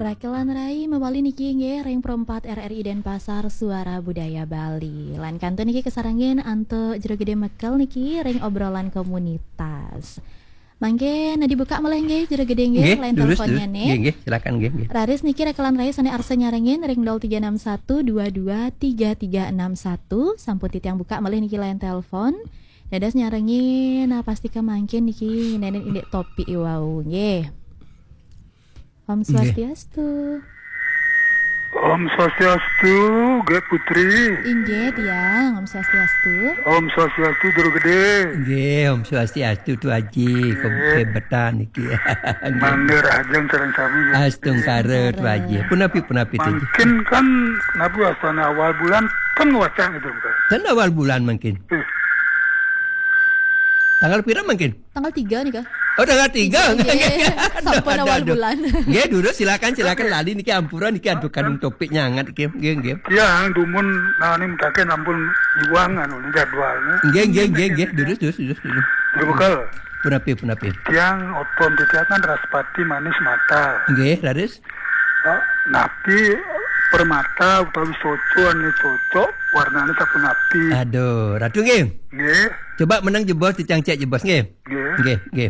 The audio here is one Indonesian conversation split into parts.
Rakelan Rai mawali niki nggih ring perempat RRI Denpasar Suara Budaya Bali. Lan kantun niki kesarangin anto jero gede mekel niki ring obrolan komunitas. Mangke dibuka malah nggih jero gede nggih lain teleponnya nih. Nggih, silakan nggih. Raris niki Rakelan Rai sane arsa nyarengin ring 0361223361 sampun titiang buka malah niki lain telepon. Dadas nyarengin pasti kemangkin niki nenen indek topi iwau nggih. Om Swastiastu. Om Swastiastu, Ge Putri. Inggih tiang, Om Swastiastu. Om Swastiastu Jero Gede. Nggih, Om Swastiastu Tu Haji, kebetan niki. Mangga rajang sareng sami. Astungkara Tu Haji. Punapi tu. Mungkin kan nabu asana awal bulan kan ngewacang itu kan. Kan awal bulan mungkin. Tanggal pira mungkin? Tanggal 3 nih kak. Oh tanggal 3. Sampai awal bulan. Nggih, dulu silakan lali niki ampura niki adu kadung topik nyangat nggih. Ya, dumun nani mkake nampun iwang anu jadwalnya. Nggih, dulu. Bekal. Punapi. Tiang oton kan raspati manis mata. Nggih, laris. Napi permata utawi soco ane cocok warnanya sapu napi. Aduh, ratu nggih. Nggih. Coba menang jebos dicang cek jebos nggih. Nggih.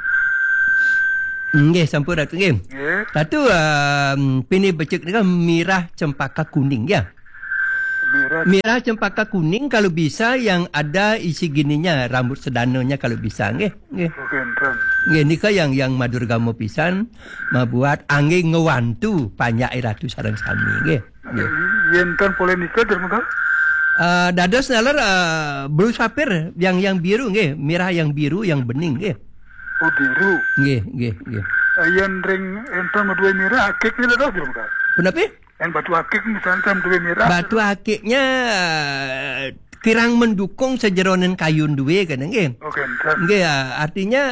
Nggih, sampun ratu nggih. Ratu pini becek ni kan mirah cempaka kuning ya. Mirah cempaka kuning kalau bisa yang ada isi gininya rambut sedananya kalau bisa nggih. Nggih nika yang madurgamo pisan mabuat angge ngewantu panyak ratu sareng sami nggih. Yen-ten polemika dermaka? Dados nalar blue sapphire yang biru nggih, mirah yang biru yang bening nggih. Oh biru. Nggih. Yen ring enten medue mirah akik ni dados dermaka? Punapi? Yang batu akik misalkan medue mirah. Batu akiknya kirang mendukung sejeronen kayun duwe kan nggih. Oke. Nggih, artinya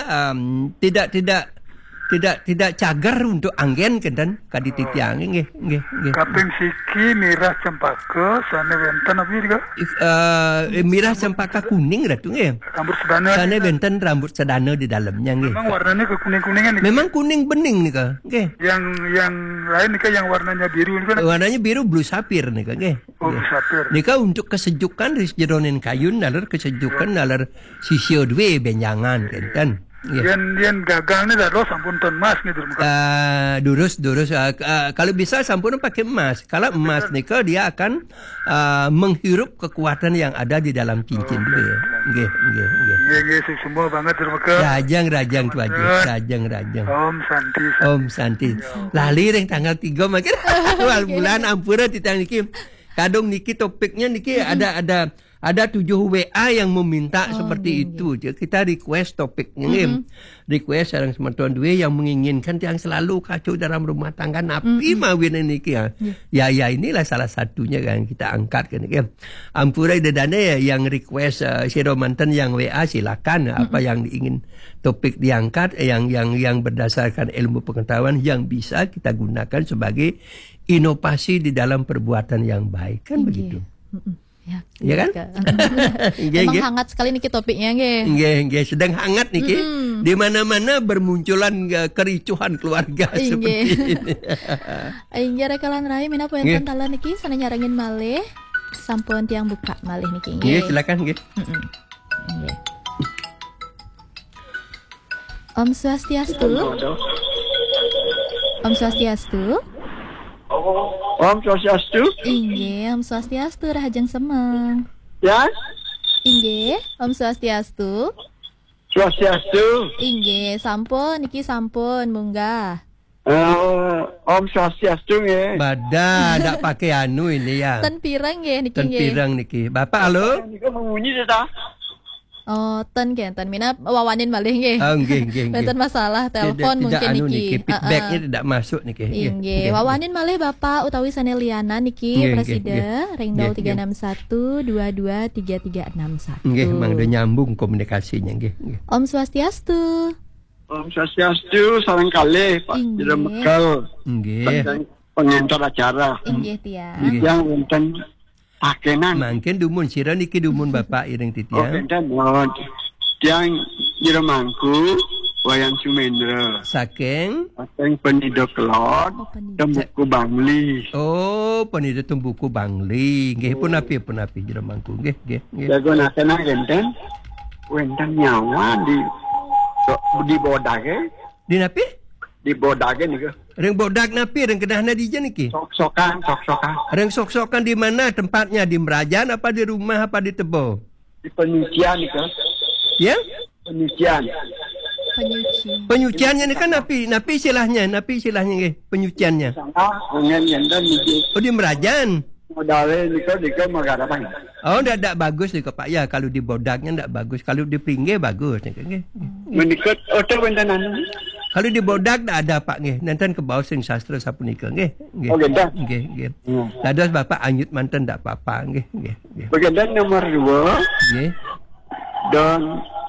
tidak cagar untuk anggen kenten kadititiang nggih. Kaping siki mirah cempaka sane wenten apa juga? Mirah cempaka kuning ratu nggih. Rambut sedana. Sane wenten rambut sedana di dalamnya nggih. Memang warnanya kekuning-kuningan nih. Memang kuning bening nih kak. Nggih. Yang lain nih yang warnanya biru nih kan? Warnanya biru blue sapphire nih kak nggih. Oh blue sapphire. Nika untuk kesejukan di jeronen kayun nalar kesejukan nalar sisio dwe benjangan kenten. Yen gagal nih dah sampun ton emas gitu. Durus. Kalau bisa sampun pakai emas. Kalau emas nika dia akan menghirup kekuatan yang ada di dalam cincin dia. Nggih. Iya, semua banget terima kasih. Rajang tu aja. Rajang. Om Santi. Lali ring tanggal 3 makin awal bulan ampura titang niki. Kadung niki topiknya niki ada 7 WA yang meminta seperti itu. Kita request topiknya. Request sareng semeton duwe yang menginginkan yang selalu kacau dalam rumah tangga napi mawin niki ya. Ya inilah salah satunya kan kita angkat kan niki. Ampura dedane ya yang request siro manten yang WA silakan apa yang ingin topik diangkat yang berdasarkan ilmu pengetahuan yang bisa kita gunakan sebagai inovasi di dalam perbuatan yang baik kan begitu. Ya kan? Memang hangat sekali niki topiknya nggih. Nggih, sedang hangat niki. Di mana-mana bermunculan kericuhan keluarga seperti ini. Inggih Rakelan Rai mina poenten tala niki sana nyarengin malih sampun tiang buka malih niki nggih. Nggih, silakan nggih. Nggih. Om Swastiastu. Om Swastiastu. Om Swastiastu. Inggih, Om Swastiastu rahajeng semeng. Ya? Inggih, Om Swastiastu. Swastiastu. Inggih, sampun niki sampun munggah. Om Swastiastu nggih. Bada ndak pakai anu ini ya. Ten pirang nggih niki nggih. Ten pirang niki. Bapak halo? Niki mengunyi ta? Oh, ten mina wawanin malih nggih. Nggih. Benten masalah telepon mungkin niki. Feedbacknya tidak masuk niki. Nggih, wawanin malih Bapak utawi sane liyana niki Presiden ring 0361223361. Nggih, mangga nyambung komunikasinya nggih. Om Swastiastu. Om Swastiastu sareng kalih Pak Diremekal. Nggih. Pengantar acara. Nggih tiang. Yang wonten pakenan. Mangken dumun sira niki dumun Bapak ireng titiang. Tiang jero mangku Wayan Sumendra. Saking Penida Kelot. Tembuku Bangli. Oh, penida Tembuku Bangli. Nggih punapi jero mangku. Nggih. Jago nasena genten. Wenten nyawa di bodage. Di napi? Di bodage nih. Reng bodak napi reng kedahna di jen iki. Sok-sokan. Reng sok-sokan di mana tempatnya? Di Merajan apa di rumah apa di Tebo? Di penyucian nih. Ya? Penyuciannya ini kan napi istilahnya nggih, penyuciannya. Oh di Merajan. Modalnya nika magarapan. Oh ndak bagus nih Pak ya, kalau di bodaknya ndak bagus, kalau di pinggir bagus nggih. Menikot oto wentanan. Kalau di bodak ndak ada Pak nggih, nanten ke bawah sing sastra sapunika nggih. Oh gendah. Nggih. Dados Bapak anyut manten ndak apa-apa nggih. Bagian nomor 2. Nggih. Dan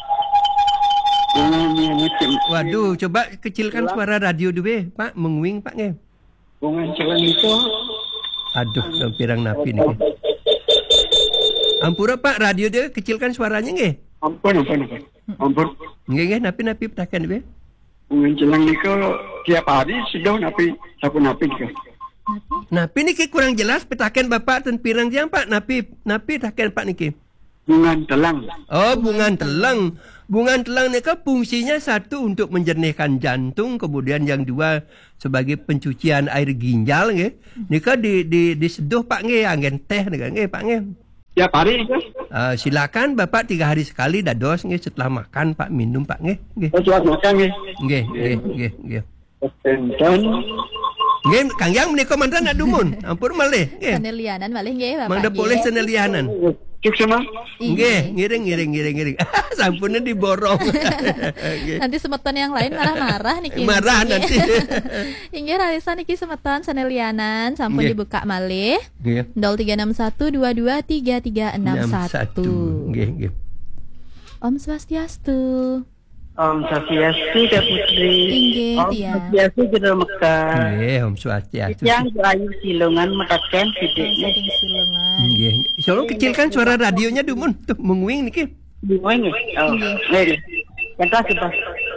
waduh, coba kecilkan suara radio dulu, Pak. Menguing, Pak, nggih. Bungan jalan itu. Aduh, pirang napi nih. Ampura, Pak, radio dia kecilkan suaranya, nggih. Ampun. Nggih, napi petakan dulu. Bungan jalan itu tiap hari sudah napi nih. Napi niki kurang jelas petakan Bapak ten pirang tiang, Pak. Napi takan Pak niki. Bungan telang. Oh, bungan telang. Bungan telang ni fungsinya satu untuk menjernihkan jantung, kemudian yang dua sebagai pencucian air ginjal nggih. Nika diseduh Pak nggih, angin teh nggih Pak nggih. Tiap hari nggih. Silakan Bapak 3 hari sekali dados nggih, setelah makan Pak minum Pak nggih. Setelah makan nggih. Nggih. Enten. Nggih, Kang Yang menika mantan nak dumun. Ampun malih nggih. Senelianan malih nggih Bapak. Mangda boleh senelianan. Cuk sama. Nggih, ngiring. Sampunnya diborong. Nanti semeton yang lain marah niki. Marah nanti. Inggih Ralisa niki semeton senelianan sampun dibuka malih. Nggih. 0361223361. Nggih. Om Swastiastu. Om Swastiastu Kak Putri. Inggih, Om Swastiastu Jero Mekah. Nggih, Om Swastiastu. Yang ayu silongan mekaten sidiknya. Silongan. Nggih. Solo kecilkan suara radionya dumun. Tuh menguing niki. Bingung ya? Oh, nih. Entah kita.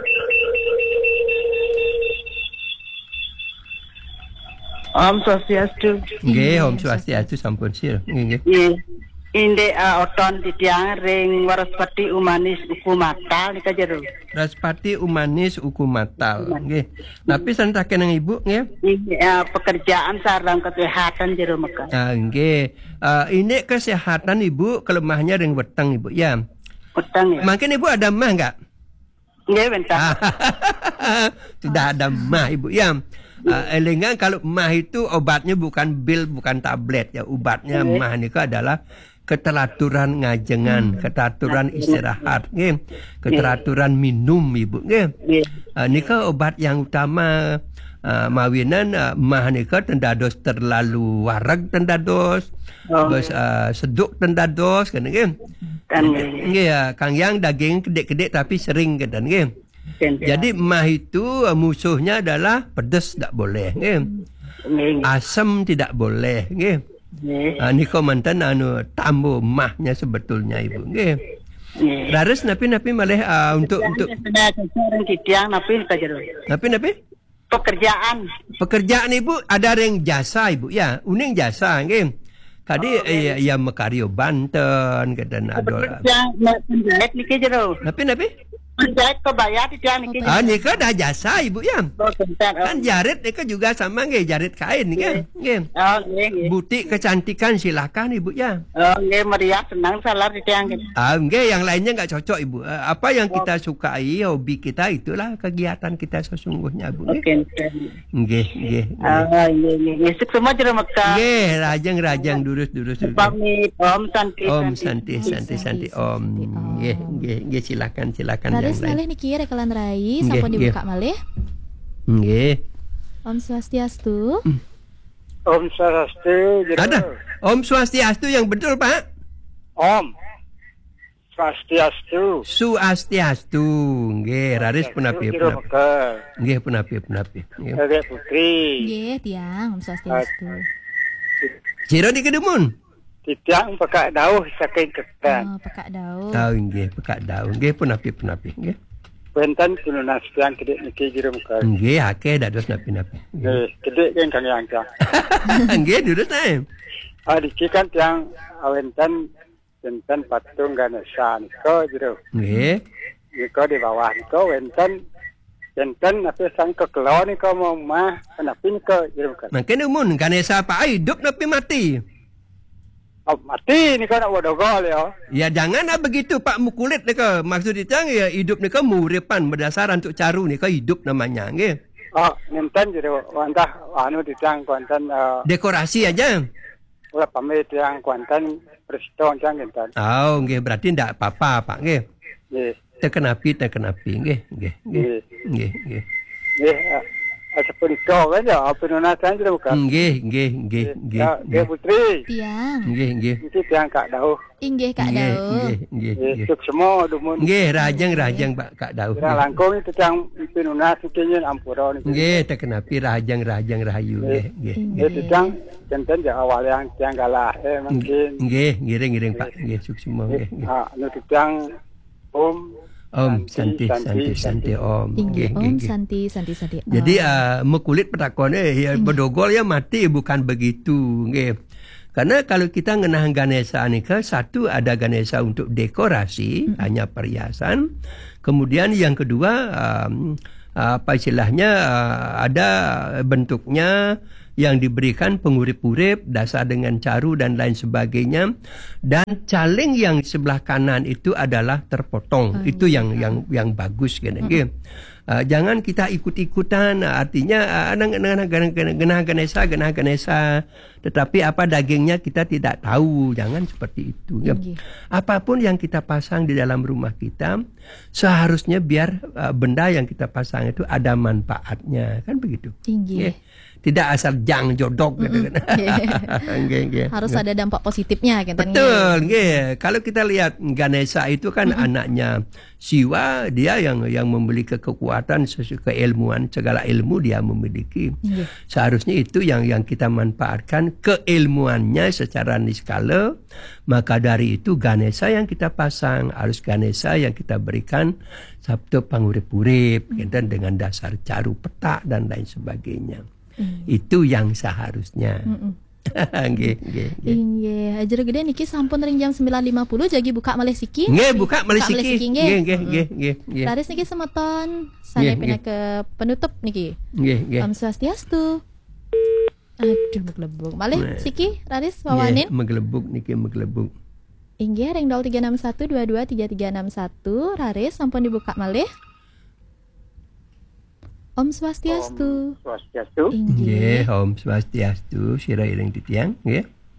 Om Swastiastu. Nggih, Om Swastiastu sampun sir. Nggih. Inde oton titiang ring Waraspati Umanis Uku Matal nika jero. Waraspati Umanis Uku Matal. Nggih. Tapi santaken nang Ibu nggih. Pekerjaan sareng kesehatan jero Mekah. Nggih. Ini kesehatan Ibu, kelemahnya ring weteng Ibu ya. Weteng ya. Makin Ibu ada mah enggak? Nggih, bentar. Sudah ada mah Ibu ya. Elingan kalau mah itu obatnya bukan pil, bukan tablet ya. Obatnya mah ini adalah keteraturan ngajengan, keteraturan istirahat, nggih. Keteraturan minum Ibu nggih. Nika obat yang utama mawinan mah nika tendados terlalu wareg tendados. Terus seduk tendados kan nggih. Nggih, Kang Yang daging kedek-kedek tapi sering kan nggih. Jadi mah itu musuhnya adalah pedas tak boleh nggih. Asam tidak boleh nggih. Niko mantan tambo mahnya sebetulnya Ibu nggih. Laras napi malih untuk napi pekerjaan Ibu ada ring jasa Ibu ya, uning jasa nggih. Kadi ya mekario Banten kedan adol. Napi Penjahit kebayar di tiang niki. Nika dah jasa Ibu ya. Kan jarit nika juga sama nggih, jarit kain nggih. Nggih. Oh, nggih. Butik kecantikan silakan Ibu ya. Oh, nggih, meriah senang salar di tiang niki. Nggih, yang lainnya enggak cocok Ibu. Apa yang kita sukai, hobi kita itulah kegiatan kita sesungguhnya Bu. Oke. Nggih. Nggih. Semua jero Mekah. Nggih, rajang durus. Pamit Om Santi Om. Nggih, silakan. Laris malih niki rekalan rai sampun dibuka malih. Nggih. Om Swastiastu. Om Swastiastu. Ada. Om Swastiastu yang betul, Pak. Om Swastiastu. Swastiastu. Nggih, Raris punapi. Nggih, punapi. Nggih, Putri. Nggih, tiang Om Swastiastu. Ciro di kedumun. Titiang pekak dauh saking Ketan. Pekak dauh. Nggih, pekak dauh. Nggih, punapi. Nggih. Wenten pinunas yang gede niki jero muka. Nggih akeh dados napi-napi. Gede kan kang yang. Nggih durus ae. Diki kan yang wenten patung Ganesha niko jero. Nggih. Niko di bawah niko wenten tapi sang kekelo niko mau mah napi niko jero muka. Mangkene mun Ganesha Pak hidup napi mati. Mati niko nak wadogol ya. Ya janganlah begitu Pak Mukulit nika. Maksud kita ya hidup nika muripan berdasar untuk caru nika hidup namanya nggih. Nenten jero wantah anu ditang konten Dekorasi aja. ulah pamit yang konten preston jang nenten. Oh nggih berarti ndak apa-apa Pak nggih. Nggih. Terkenapi nggih. Nggih. Sepunika kan ya penunasan jero bukan. Nggih. Nggih putri. Tiang. Nggih. Iki tiang Kak Dauh. Inggih Kak Daud. Nggih. Suk semua dumun. Nggih rajang Pak Kak Dauh. Kira langkung itu tiang penunas iki ampura niku. Nggih terkenapi rajang rahayu nggih. Itu tiang janten ya awal yang tiang galah mungkin. Nggih ngiring Pak nggih suk semua nggih. Anu tiang Om Santi Om. Inggih Om Santi. Jadi mekulit petakone ya bedogol ya mati bukan begitu nggih. Karena kalau kita ngenah Ganesha nika satu ada Ganesha untuk dekorasi hanya perhiasan. Kemudian yang kedua apa istilahnya ada bentuknya yang diberikan pengurip-urip dasar dengan caru dan lain sebagainya, dan caling yang sebelah kanan itu adalah terpotong. Itu yang bagus kan. Jangan kita ikut-ikutan, artinya genah Ganesha tetapi apa dagingnya kita tidak tahu. Jangan seperti itu ya. Apapun yang kita pasang di dalam rumah kita seharusnya biar benda yang kita pasang itu ada manfaatnya, kan begitu. Ya. Tidak asal jang jodok gitu kan. Harus ada dampak positifnya kan. Betul, nggih. Kalau kita lihat Ganesha itu kan anaknya Siwa, dia yang memiliki kekuatan, keilmuan, segala ilmu dia memiliki. Seharusnya itu yang kita manfaatkan keilmuannya secara niskala. Maka dari itu Ganesha yang kita pasang harus Ganesha yang kita berikan sabtu pangurip-urip dan dengan dasar caru petak dan lain sebagainya. Itu yang seharusnya. Nggih. Inggih, ajar gede niki sampun ring jam 9.50 jagi buka malih siki. Nggih, buka malih siki. Nggih. Laris niki semeton saya pindah ke penutup niki. Nggih. Om Swastiastu. Aduh meglebuk. Malih siki Laris wawanin. Meglebuk niki meglebuk. Inggih ring 0361223361 Laris sampun dibuka malih. Om Swastiastu. Nggih, Om Swastiastu, sira iring titiang, nggih.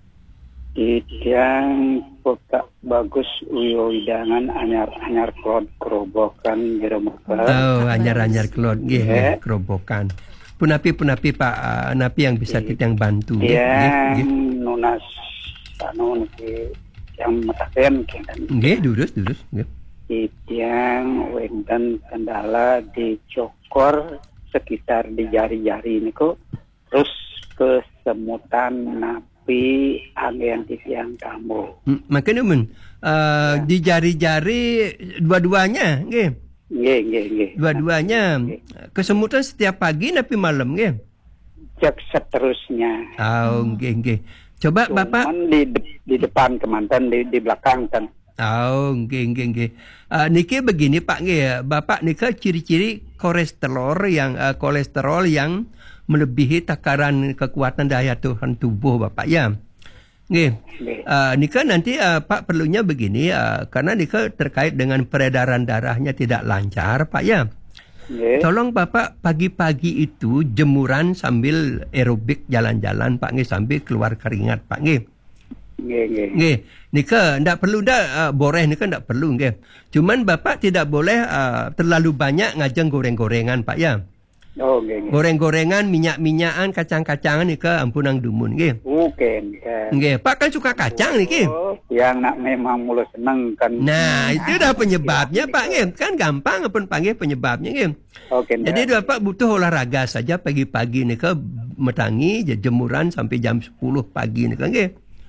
Titiang kota bagus uyo hidangan anyar kerobokan jero muka. Oh, anyar klot nggih, kerobokan. Punapi Pak napi yang bisa titiang bantu nggih. Nunas anu niki yang mataken kan. Nggih, durus nggih. Titiang wenten kendala di cokor sekitar di jari-jari niku terus kesemutan napi angin titiang kamu. Makanya di jari-jari dua-duanya nggih. Nggih. Dua-duanya kesemutan setiap pagi napi malam nggih. Cek seterusnya. Oh, nggih. Coba cuman Bapak di depan kemanten di belakang kan. Oh, nggih. Niki begini Pak nggih, Bapak nika ciri-ciri kolesterol yang melebihi takaran kekuatan daya tahan tubuh Bapak ya. Nggih. Nika nanti Pak perlunya begini karena nika terkait dengan peredaran darahnya tidak lancar Pak ya. Tolong Bapak pagi-pagi itu jemuran sambil aerobik jalan-jalan Pak nggih sambil keluar keringat Pak nggih. Nggih. Nika ndak perlu boreh nika ndak perlu nggih. Cuman Bapak tidak boleh terlalu banyak ngajeng goreng-gorengan Pak ya. Oh nggih. Goreng-gorengan, minyak-minyakan, kacang-kacangan nika ampunang dumun nggih. Nggih, Pak kan suka kacang niki. Oh, yang nak memang mulai seneng kan. Nah, itu dah penyebabnya Pak nggih. Kan gampang pun panggil penyebabnya nggih. Oke. Jadi Bapak butuh olahraga saja pagi-pagi nika metangi jemuran sampai jam 10 pagi nika nggih.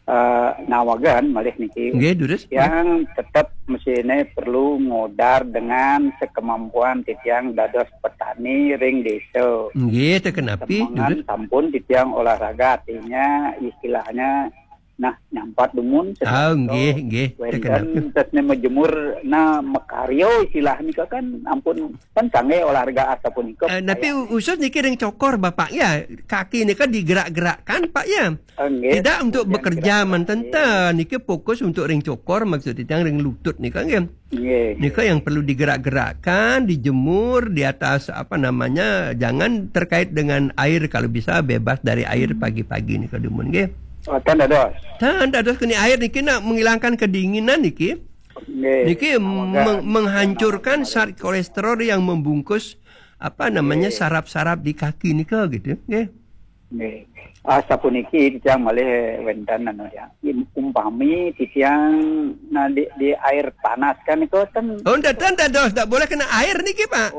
nawagan malih niki yang tetap mesinnya perlu ngodar dengan sekemampuan titiang dados petani ring desa. Nggih, tekenapi sampun titiang olahraga artinya istilahnya nyampat dumun nggih tekenapi tesne majemur mekaryo istilah nika kan ampun kan sange olahraga ataupun iko. Tapi usus niki ring cokor Bapak ya, kaki nika digerak-gerakkan Pak ya. Tidak untuk bekerja mententen, niki fokus untuk ring cokor maksudnya ring lutut nika nggih. Nika yang perlu digerak-gerakkan, dijemur di atas jangan terkait dengan air, kalau bisa bebas dari air pagi-pagi nika dumun nggih. Tandados kini air niki nak menghilangkan kedinginan niki. Niki menghancurkan zat kolesterol yang membungkus saraf-saraf di kaki nika gitu nggih. Sapuniki titiang malih wendan umpami titiang di air panas kan itu kan. Tandados tak boleh kena air niki Pak.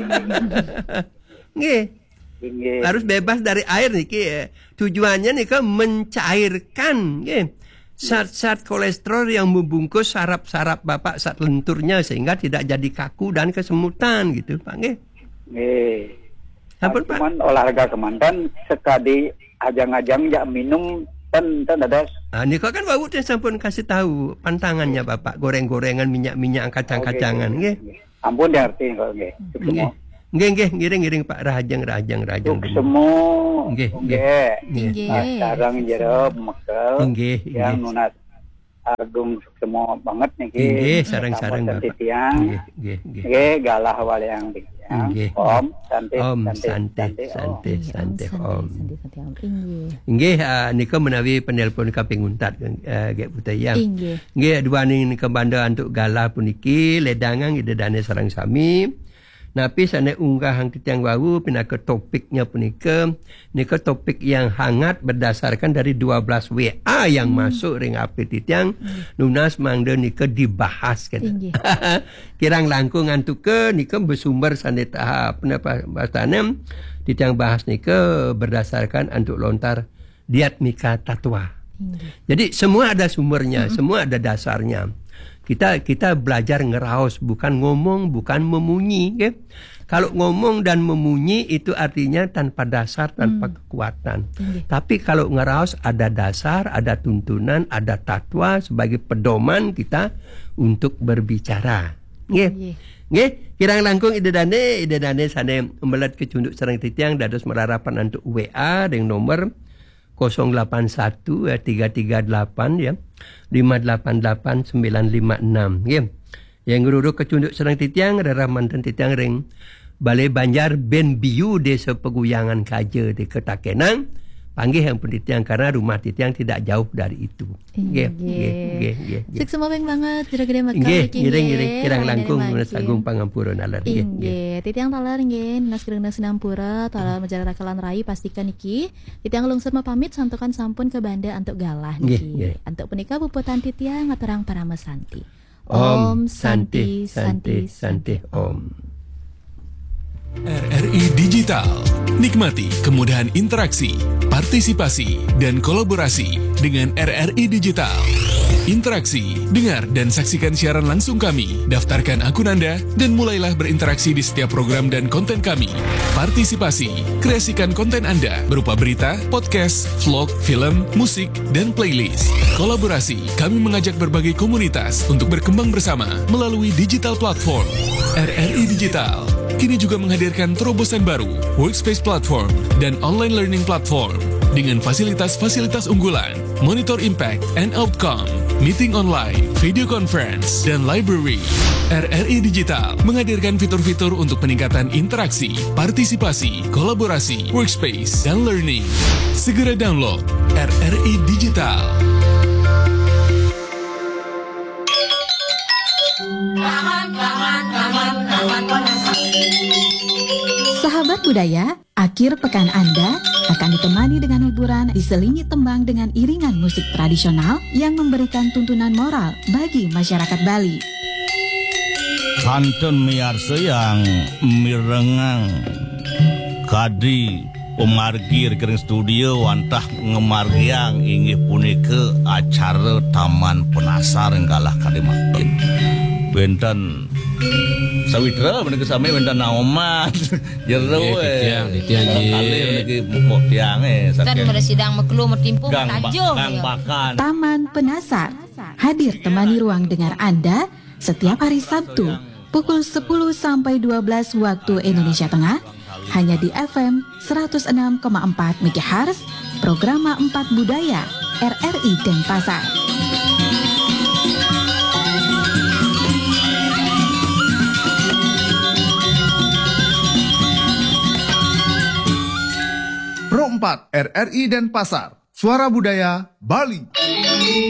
Nggih. Harus bebas dari air niki. Tujuannya nika mencairkan zat-zat kolesterol yang membungkus saraf-saraf Bapak saat lenturnya sehingga tidak jadi kaku dan kesemutan gitu Pak nggih. Ampun Pak. Cuman olahraga kemantan sekali ajang-ajang ya minum tandados. Nika kan bau teh sampun kasih tahu pantangannya Bapak, goreng-gorengan, minyak-minyak, kacang-kacangan nggih. Ampun diarti kalau nggih. Ngiring Pak rajang. Semua. Nggih. Sarang jero mekel. Yang nunat agung semua banget niki. Nggih, sarang-sarang Bapak. Nggih, galah waliang titiang. Om, santai Om. Nggih, nika menawi penelpon kaping untat nggih putayang. Nggih, dua nika banda untuk galah puniki ledangan ide dane sarang sami. Napi sana unggah hang titiang wau pindah ke topiknya punika. Nika topik yang hangat berdasarkan dari 12 WA yang masuk ring api titiang. Nunas mangde nika dibahas kan. Kirang langkung antuke nika bersumber sane tahap bahasane titiang bahas nika berdasarkan antuk lontar Diatmika Tatwa. Jadi semua ada sumbernya, semua ada dasarnya. Kita belajar ngeraos, bukan ngomong, bukan memunyi. Okay? Kalau ngomong dan memunyi itu artinya tanpa dasar, tanpa kekuatan. Tapi kalau ngeraos ada dasar, ada tuntunan, ada tatwa sebagai pedoman kita untuk berbicara. Okay? Kirang langkung ide dane sane melet kecunduk sareng titiang dados merarapan untuk WA dengan nomor 081 338 ya 588 956 ya. Yang nguruduk kecunduk sareng titiang rarah manten titiang ring Balai Banjar Ben Biu Desa Peguyangan Kaja di Ketakenang. Panggih yang penelitian karena rumah titiang tidak jauh dari itu. Nggih. Sik semua banget jero-gede mekal iki. Nggih, kirang langkung Nunas Agung Pangampura nalar. Nggih. Titiang talar nggih Nunas Gereuna Sinampura talar Menjara Rakalan Rai pastikan iki. Titiang lungsur pamit santokan sampun ke Banda antuk galah niki. Antuk punika puputan titiang ngaturang paramesanti. Om Santi Om. RRI Digital. Nikmati kemudahan interaksi, partisipasi, dan kolaborasi dengan RRI Digital. Interaksi, dengar dan saksikan siaran langsung kami, daftarkan akun Anda, dan mulailah berinteraksi di setiap program dan konten kami. Partisipasi, kreasikan konten Anda berupa berita, podcast, vlog, film, musik, dan playlist. Kolaborasi, kami mengajak berbagai komunitas untuk berkembang bersama melalui digital platform. RRI Digital kini juga menghadirkan terobosan baru, workspace platform, dan online learning platform dengan fasilitas-fasilitas unggulan, monitor impact and outcome, meeting online, video conference, dan library. RRI Digital menghadirkan fitur-fitur untuk peningkatan interaksi, partisipasi, kolaborasi, workspace, dan learning. Segera download RRI Digital. Sahabat budaya, akhir pekan Anda akan ditemani dengan hiburan diselingi tembang dengan iringan musik tradisional yang memberikan tuntunan moral bagi masyarakat Bali. Kantun miarsa yang mirengang kadi pemargi rekening studio wantah ngemargiang inggih punika acara Taman Penasar enggalah kadimakin benten sawitra menika sami benten naoman jero tiang kali niki mukok tiang saking pada sidang meklu mertimpu tajo bakan Taman Penasar hadir temani ruang dengar Anda setiap hari Sabtu pukul 10 sampai 12 waktu Indonesia Tengah hanya di FM 106,4 MHz, Programa 4 Budaya, RRI Denpasar. Pro 4 RRI Denpasar, Suara Budaya Bali.